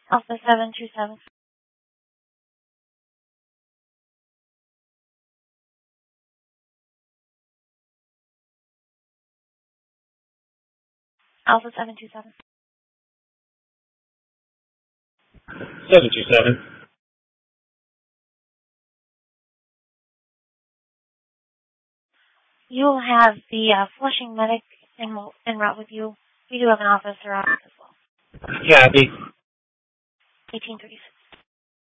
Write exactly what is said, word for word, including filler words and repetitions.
Alpha seven two seven. Alpha seven two seven. seven two seven. You will have the uh, Flushing medic en, en route with you. We do have an officer on as well. Copy. eighteen thirty-six.